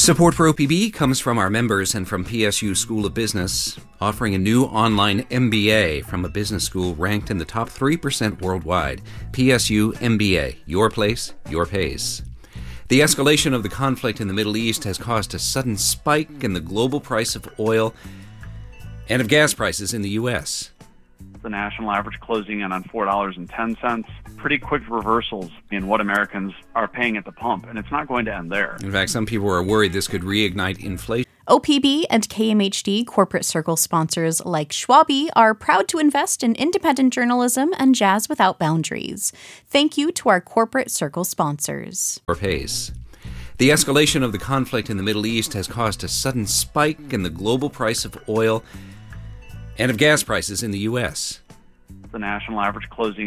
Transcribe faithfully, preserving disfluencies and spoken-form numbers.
Support for O P B comes from our members and from P S U School of Business, offering a new online M B A from a business school ranked in the top three percent worldwide. P S U M B A, your place, your pace. The escalation of the conflict in the Middle East has caused a sudden spike in the global price of oil and of gas prices in the U S. The national average closing in on four dollars and ten cents. Pretty quick reversals in what Americans are paying at the pump, and it's not going to end there. In fact, some people are worried this could reignite inflation. O P B and K M H D corporate circle sponsors like Schwabe are proud to invest in independent journalism and jazz without boundaries. Thank you to our corporate circle sponsors. Or pace. The escalation of the conflict in the Middle East has caused a sudden spike in the global price of oil and of gas prices in the U S. The national average closing